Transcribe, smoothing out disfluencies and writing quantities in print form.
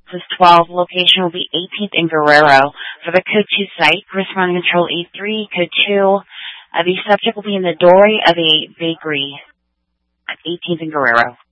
Plus 12, location will be 18th and Guerrero. For the code 2 site, corresponding control A3, code 2, the subject will be in the doorway of a bakery at 18th and Guerrero.